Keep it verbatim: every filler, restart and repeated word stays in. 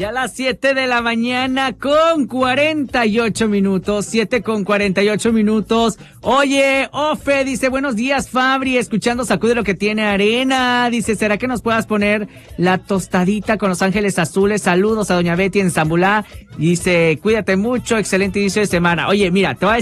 Ya a las siete de la mañana con cuarenta y ocho minutos, siete con cuarenta y ocho minutos. Oye, Ofe dice, buenos días, Fabri, escuchando Sacude lo que tiene arena. Dice, ¿será que nos puedas poner la tostadita con los ángeles azules? Saludos a doña Betty en Zambulá. Dice, cuídate mucho, excelente inicio de semana. Oye, mira, te voy a